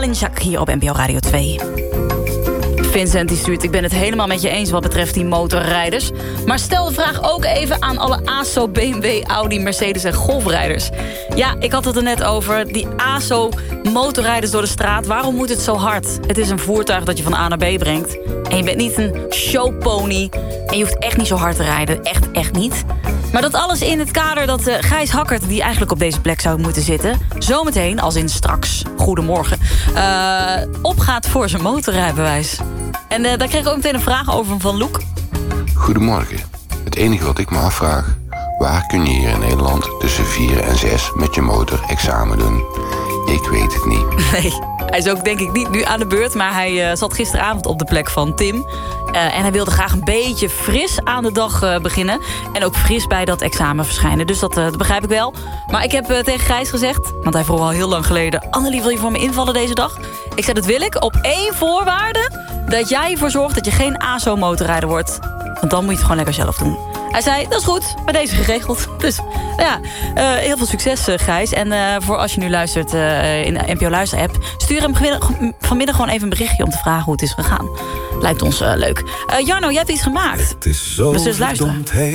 Malinchak hier op NPO Radio 2. Vincent die stuurt, ik ben het helemaal met je eens wat betreft die motorrijders. Maar stel de vraag ook even aan alle ASO, BMW, Audi, Mercedes en golfrijders. Ja, ik had het er net over. Die ASO motorrijders door de straat. Waarom moet het zo hard? Het is een voertuig dat je van A naar B brengt. En je bent niet een showpony. En je hoeft echt niet zo hard te rijden. Echt niet. Maar dat alles in het kader dat Gijs Hakkert, die eigenlijk op deze plek zou moeten zitten, zometeen, als in straks, goedemorgen, opgaat voor zijn motorrijbewijs. En daar kreeg ik ook meteen een vraag over van Loek. Goedemorgen. Het enige wat ik me afvraag, waar kun je hier in Nederland tussen 4 en 6 met je motor examen doen? Ik weet het niet. Nee, hij is ook denk ik niet nu aan de beurt, maar hij zat gisteravond op de plek van Tim. En hij wilde graag een beetje fris aan de dag beginnen. En ook fris bij dat examen verschijnen. Dus dat begrijp ik wel. Maar ik heb tegen Gijs gezegd, want hij vroeg al heel lang geleden, Annelie, wil je voor me invallen deze dag? Ik zei, dat wil ik, op 1 voorwaarde, dat jij ervoor zorgt dat je geen ASO-motorrijder wordt. Want dan moet je het gewoon lekker zelf doen. Hij zei, dat is goed, bij deze geregeld. Dus ja, heel veel succes, Gijs. En voor als je nu luistert in de NPO Luister-app, stuur hem vanmiddag gewoon even een berichtje om te vragen hoe het is gegaan. Lijkt ons leuk. Jarno, jij hebt iets gemaakt. Het is zo dus luisteren.